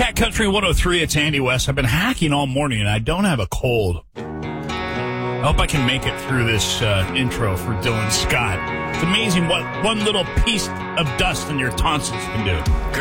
Cat Country 103, it's Andy West. I've been hacking all morning, and I don't have a cold. I hope I can make it through this intro for Dylan Scott. It's amazing what one little piece of dust in your tonsils can do.